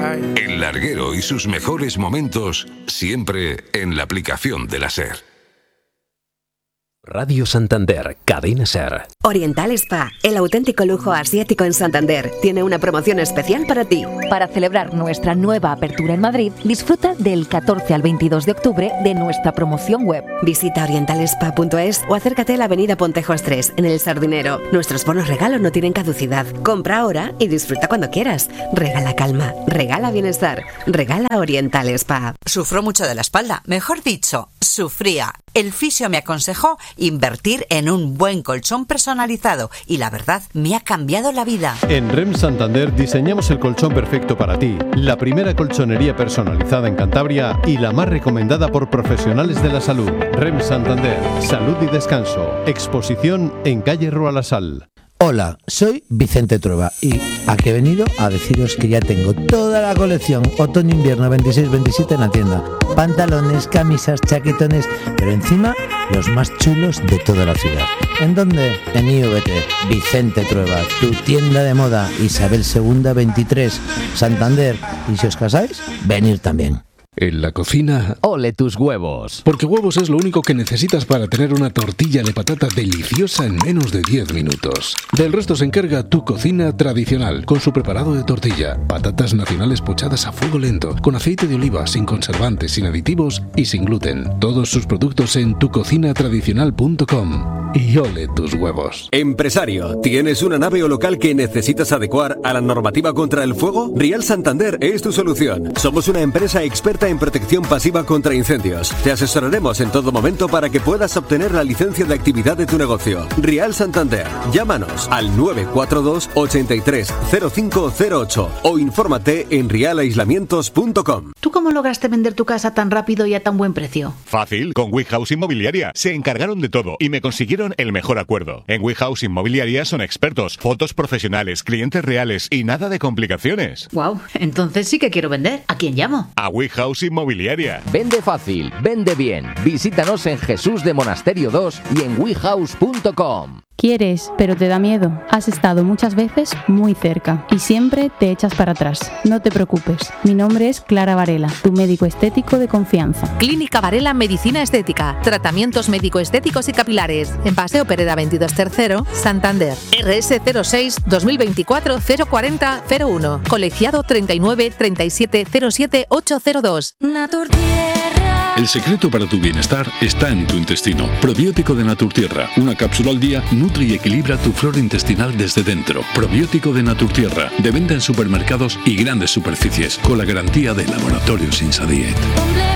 El larguero y sus mejores momentos siempre en la aplicación de la SER. Radio Santander, Cadena SER. Oriental Spa, el auténtico lujo asiático en Santander, tiene una promoción especial para ti. Para celebrar nuestra nueva apertura en Madrid, disfruta del 14 al 22 de octubre de nuestra promoción web. Visita orientalspa.es o acércate a la avenida Pontejos 3, en El Sardinero. Nuestros bonos regalo no tienen caducidad. Compra ahora y disfruta cuando quieras. Regala calma, regala bienestar, regala Oriental Spa. Sufro mucho de la espalda, mejor dicho, sufría. El fisio me aconsejó invertir en un buen colchón personalizado y la verdad me ha cambiado la vida. En REM Santander diseñamos el colchón perfecto para ti, la primera colchonería personalizada en Cantabria y la más recomendada por profesionales de la salud. REM Santander, salud y descanso. Exposición en calle Rualasal. Hola, soy Vicente Trueba y aquí he venido a deciros que ya tengo toda la colección otoño-invierno 26-27 en la tienda. Pantalones, camisas, chaquetones, pero encima los más chulos de toda la ciudad. ¿En dónde? En IVT, Vicente Trueba, tu tienda de moda, Isabel II 23, Santander. Y si os casáis, venir también. En la cocina, ole tus huevos. Porque huevos es lo único que necesitas para tener una tortilla de patata deliciosa en menos de 10 minutos. Del resto se encarga Tu Cocina Tradicional, con su preparado de tortilla, patatas nacionales pochadas a fuego lento, con aceite de oliva, sin conservantes, sin aditivos y sin gluten. Todos sus productos en tucocinatradicional.com. Y ole tus huevos. Empresario, ¿tienes una nave o local que necesitas adecuar a la normativa contra el fuego? Rial Santander es tu solución. Somos una empresa experta en protección pasiva contra incendios. Te asesoraremos en todo momento para que puedas obtener la licencia de actividad de tu negocio. Rial Santander. Llámanos al 942 83 0508 o infórmate en realaislamientos.com. ¿Tú cómo lograste vender tu casa tan rápido y a tan buen precio? Fácil, con WeHouse Inmobiliaria. Se encargaron de todo y me consiguieron el mejor acuerdo. En WeHouse Inmobiliaria son expertos, fotos profesionales, clientes reales y nada de complicaciones. Wow, entonces sí que quiero vender. ¿A quién llamo? A WeHouse Inmobiliaria. Vende fácil, vende bien. Visítanos en Jesús de Monasterio 2 y en wehouse.com. Quieres, pero te da miedo. Has estado muchas veces muy cerca y siempre te echas para atrás. No te preocupes. Mi nombre es Clara Varela, tu médico estético de confianza. Clínica Varela Medicina Estética. Tratamientos médico-estéticos y capilares. En Paseo Pereda 22 Tercero, Santander. RS 06 2024 040 01. Colegiado 39 37 07 802. El secreto para tu bienestar está en tu intestino. Probiótico de Naturtierra. Una cápsula al día nutre y equilibra tu flora intestinal desde dentro. Probiótico de Naturtierra. De venta en supermercados y grandes superficies. Con la garantía de Laboratorios Insadiet.